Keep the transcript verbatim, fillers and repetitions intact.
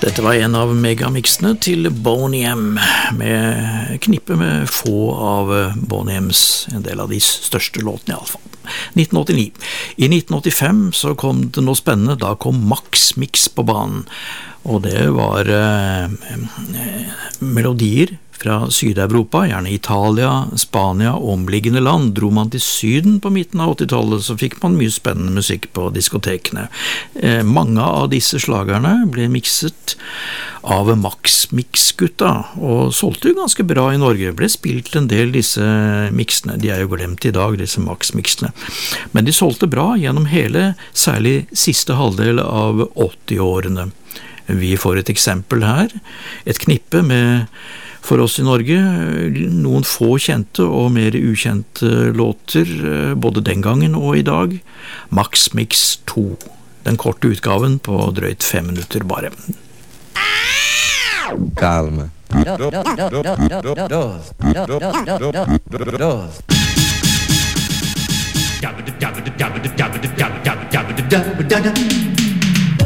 Dette var en av megamixene til Boney M, med knippe med få av Boney M's, en del av de største låtene i alle fall. nitten åttini. I nitten åttifem så kom det noe spennende, da kom Max Mix på banen, og det var eh, melodier fra Syd-Europa, gjerne Italia, Spania og omliggende land. Dro man til Syden på midten av åttitallet, så fikk man mye spennende musikk på diskotekene. Eh, mange av disse slagerne ble mikset av Max Mix-gutta, og solgte jo ganske bra i Norge. Ble spilt en del disse mixene, de er jo glemt i dag, disse Max Mixene. Men de solgte bra gjennom hele, særlig siste halvdel av åttiårene. Vi får et eksempel her, et knippe med for oss i Norge noen få kjente og mer ukjente låter, både den gangen og i dag. Max Mix to, den korte utgaven på drøyt fem minutter bare. Calma. Dos.